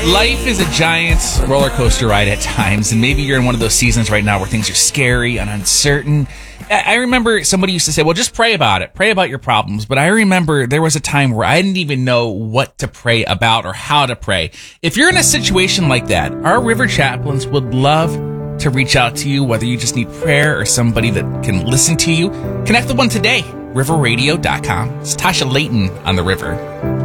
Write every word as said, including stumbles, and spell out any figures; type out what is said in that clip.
Life is a giant roller coaster ride at times, and maybe you're in one of those seasons right now where things are scary and uncertain. I remember somebody used to say, well, just pray about it. Pray about your problems. But I remember there was a time where I didn't even know what to pray about or how to pray. If you're in a situation like that, our River Chaplains would love to reach out to you, whether you just need prayer or somebody that can listen to you. Connect with one today, river radio dot com. It's Tasha Layton on the River.